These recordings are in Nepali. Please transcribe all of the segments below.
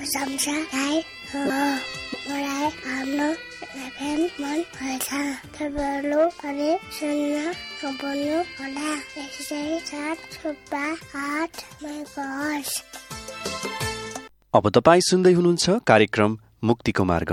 संसारलाई हो। मलाई हाम्रो एफएम मन पर्छ। तपाईँहरू पनि सुन्न नभुल्नु होला। यसै साथ सुब्बा 8 मेगाहर्ज। अब तपाईँ सुन्दै हुनुहुन्छ कार्यक्रम मुक्तिको मार्ग।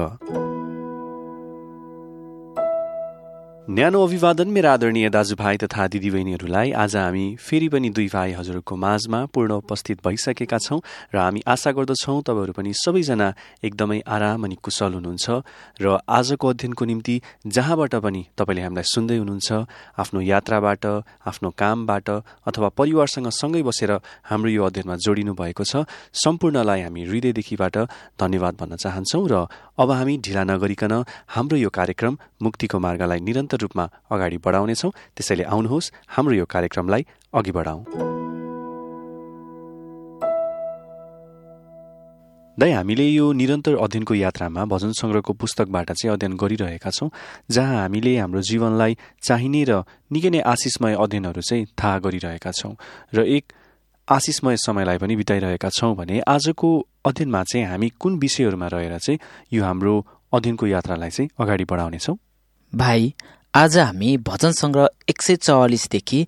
न्यानो अभिवादन मेरा आदरणीय दाजुभाइ तथा दिदीबहिनीहरूलाई। आज हामी फेरि पनि दुई भाइ हजुरको माझमा पूर्ण उपस्थित भइसकेका छौँ र हामी आशा गर्दछौँ तपाईँहरू पनि सबैजना एकदमै आराम अनि कुशल हुनुहुन्छ र आजको अध्ययनको निम्ति जहाँबाट पनि तपाईँले हामीलाई सुन्दै हुनुहुन्छ, आफ्नो यात्राबाट, आफ्नो कामबाट अथवा परिवारसँग सँगै बसेर हाम्रो यो अध्ययनमा जोडिनु भएको छ, सम्पूर्णलाई हामी हृदयदेखिबाट धन्यवाद भन्न चाहन्छौँ। र अब हामी ढिला नगरिकन हाम्रो यो कार्यक्रम मुक्तिको मार्गलाई निरन्तर रूपमा अगाडि बढाउनेछौँ। त्यसैले आउनुहोस् हाम्रो यो कार्यक्रमलाई अघि बढाउँ। हामीले यो निरन्तर अध्ययनको यात्रामा भजन संग्रहको पुस्तकबाट चाहिँ अध्ययन गरिरहेका छौँ, जहाँ हामीले हाम्रो जीवनलाई चाहिने र निकै नै आशिषमय अध्ययनहरू चाहिँ थाहा गरिरहेका छौँ र एक आशिषमय समयलाई पनि बिताइरहेका छौँ। भने आजको अध्ययनमा चाहिँ हामी कुन विषयहरूमा रहेर चाहिँ यो हाम्रो अध्ययनको यात्रालाई चाहिँ अगाडि बढाउनेछौँ? भाइ, आज हामी भजन संग्रह 144 देखि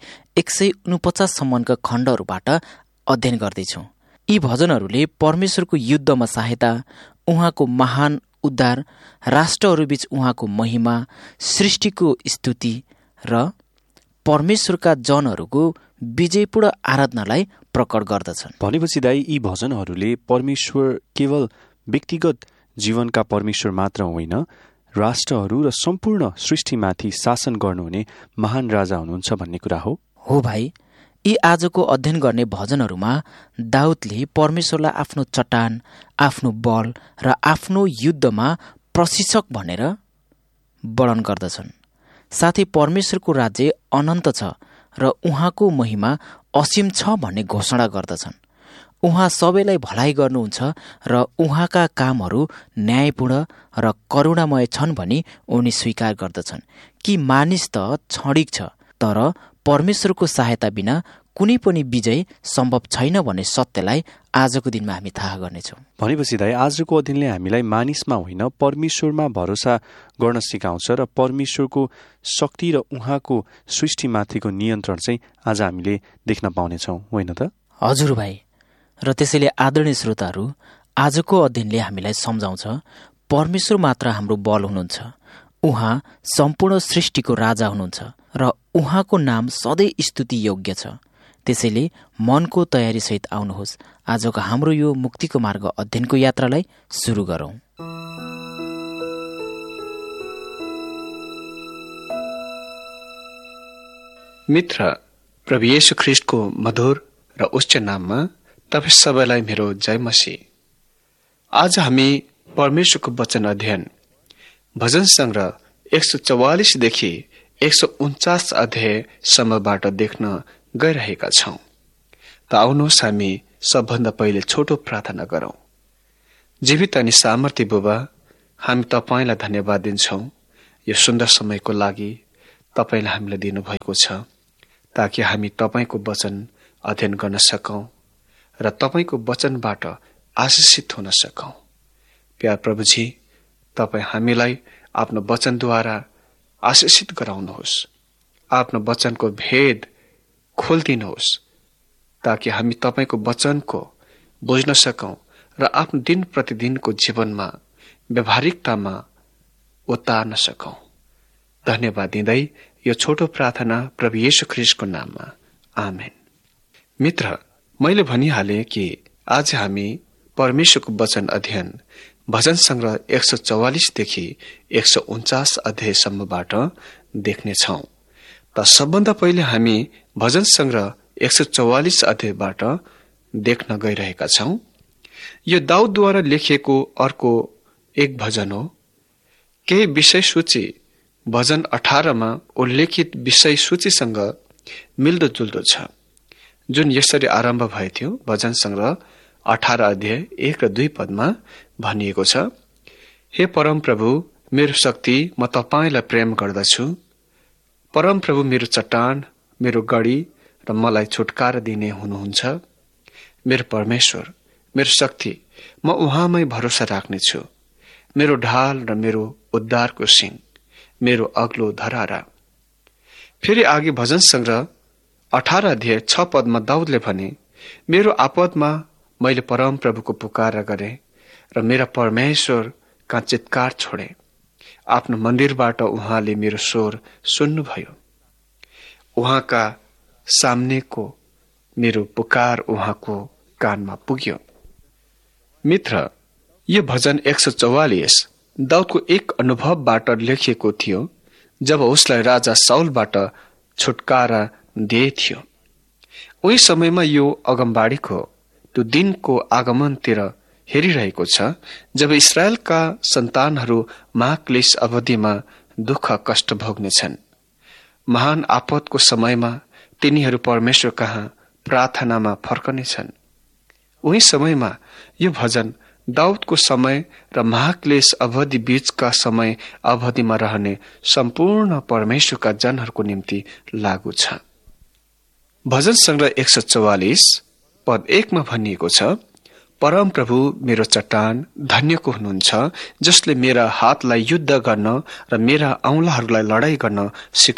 149 सम्मका खण्डहरूबाट अध्ययन गर्दैछौँ। यी भजनहरूले परमेश्वरको युद्धमा सहायता, उहाँको महान उद्धार, राष्ट्रहरूबीच उहाँको महिमा, सृष्टिको स्तुति र परमेश्वरका जनहरूको विजयपूर्ण आराधनालाई प्रकट गर्दछन्। भनेपछि दाइ, यी भजनहरूले परमेश्वर केवल व्यक्तिगत जीवनका परमेश्वर मात्र होइन, राष्ट्रहरू र सम्पूर्ण सृष्टिमाथि शासन गर्नुहुने महान राजा हुनुहुन्छ भन्ने कुरा हो। हो भाइ, यी आजको अध्ययन गर्ने भजनहरूमा दाउदले परमेश्वरलाई आफ्नो चट्टान, आफ्नो बल र आफ्नो युद्धमा प्रशिक्षक भनेर वर्णन गर्दछन्। साथै परमेश्वरको राज्य अनन्त छ र उहाँको महिमा असीम छ भन्ने घोषणा गर्दछन्। उहाँ सबैलाई भलाइ गर्नुहुन्छ र उहाँका कामहरू न्यायपूर्ण र करुणामय छन् भनी उनी स्वीकार गर्दछन् कि मानिस त क्षणिक छ, तर परमेश्वरको सहायता बिना कुनै पनि विजय सम्भव छैन भन्ने सत्यलाई आजको दिनमा हामी थाहा गर्नेछौँ। भनेपछि दाइ, आजको अध्ययनले हामीलाई मानिसमा होइन परमेश्वरमा भरोसा गर्न सिकाउँछ र परमेश्वरको शक्ति र उहाँको सृष्टिमाथिको नियन्त्रण चाहिँ आज हामीले देख्न पाउनेछौँ, होइन त? हजुर भाइ, र त्यसैले आदरणीय श्रोताहरू, आजको अध्ययनले हामीलाई सम्झाउँछ परमेश्वर मात्र हाम्रो बल हुनुहुन्छ। उहाँ सम्पूर्ण सृष्टिको राजा हुनुहुन्छ र उहाँको नाम सधैँ स्तुति योग्य छ। त्यसैले मनको तयारीसहित आउनुहोस्, आजको हाम्रो यो मुक्तिको मार्ग अध्ययनको यात्रालाई सुरु गरौँ। मित्र, प्रभु येशू ख्रीष्टको मधुर र उच्च नाममा तपाईँ सबैलाई मेरो जय मसीह। आज हामी परमेश्वरको वचन अध्ययन भजन संग्रह 144 देखि 149 अध्यायसम्मबाट देख्न गइरहेका छौं। त आउनुहोस् हामी सबभन्दा पहिले छोटो प्रार्थना गरौं। जीवित अनि सामर्थ्य बुबा, हामी तपाईंलाई धन्यवाद दिन्छौं यो सुन्दर समयको लागि तपाईंले हामीलाई दिनुभएको छ, ताकि हामी तपाईंको वचन अध्ययन गर्न सकौं र तपाईंको वचनबाट आशीषित हुन सकौं। प्यार प्रभुजी, तपाईं हामीलाई आफ्नो वचनद्वारा आशीषित गराउनुहोस्, आफ्नो वचनको भेद खोलिदिनुहोस्, ताकि हामी तपाईंको वचनको बुझ्न सकौं र आफ्नो दिन प्रतिदिनको जीवनमा व्यावहारिकतामा उतार्न सकौं। धन्यवाद दिँदै यो छोटो प्रार्थना प्रभु येशू ख्रीष्टको नाममा, आमेन। मित्र, मैले भनिहाले कि आज हामी परमेश्वरको वचन अध्ययन भजन संग्रह 144 देखि 149 अध्यायसम्मबाट देख्नेछौं। त सबभन्दा पहिले हामी भजन संग्रह 144 अध्यायबाट देख्न गइरहेका छौं। यो दाउदद्वारा लेखिएको अर्को एक भजन हो। केही विषय सूची भजन 18 मा उल्लेखित विषय सूचीसँग मिल्दोजुल्दो छ, जुन यसरी आरम्भ भएथ्यो। भजन संग्रह 18 अध्याय 1 र 2 पदमा भनिएको छ, हे परम प्रभु मेरो शक्ति, म तपाईंलाई प्रेम गर्दछु। परम प्रभु मेरो चट्टान, मेरो गढी र मलाई छुटकारा दिने हुनुहुन्छ। मेरो परमेश्वर, मेरो शक्ति म उहाँमै भरोसा राख्नेछु, मेरो ढाल र मेरो उद्धारको सिंह, मेरो अग्लो धरारा। फेरि आगे भजन संग्रह 18 अध्याय 6 पदमा दाउदले भने, मेरो आपदमा मैले परम प्रभुको पुकार गरे र मेरा परमेश्वर का चित्कार छोडे। आफ्नो मन्दिरबाट उहाँले मेरो स्वर सुन्नुभयो। उहाँका सामनेको मेरो पुकार उहाँको कानमा पुग्यो। मित्र, यो भजन 144 दाउदको एक अनुभवबाट लेखिएको थियो जब उसलाई राजा साउलबाट छुटकारा दिए थियो। उही समयमा यो अगमबाडीको त्यो दिनको आगमनतिर हेरिरहेको छ जब इस्राएलका सन्तानहरू महाक्लेश अवधिमा दुःख कष्ट भोग्नेछन्। महान आपदको समयमा तिनीहरू परमेश्वर कहाँ प्रार्थनामा फर्कनेछन्। उही समयमा यो भजन दाउदको समय र महाक्लेश अवधि बीचका समय अवधिमा रहने सम्पूर्ण परमेश्वरका जनहरूको निम्ति लागू छ। भजन संग्रह 144 पद 1 मा भनिएको छ, परम प्रभु मेरो चट्टान धन्यको हुनुहुन्छ जसले मेरा हातलाई युद्ध गर्न र मेरा औंलाहरूलाई लडाई गर्न